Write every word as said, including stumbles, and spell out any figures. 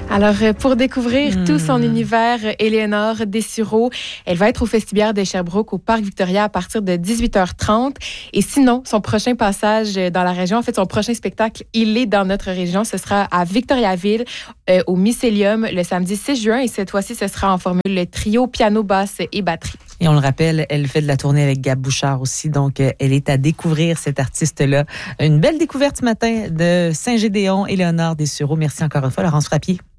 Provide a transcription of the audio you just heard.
Alors, pour découvrir mmh. tout son univers, Éléonore Dessureau, elle va être au Festibiaire de Sherbrooke au Parc Victoria à partir de dix-huit heures trente. Et sinon, son prochain passage dans la région, en fait, son prochain spectacle, il est dans notre région. Ce sera à Victoriaville, euh, au Mycélium, le samedi six juin. Et cette fois-ci, ce sera en formule trio, piano, basse et batterie. Et on le rappelle, elle fait de la tournée avec Gab Bouchard aussi. Donc, euh, elle est à découvrir, cette artiste-là. Une belle découverte ce matin de Saint-Gédéon, Éléonore Dessureau. Merci encore une fois, Laurence Frappier.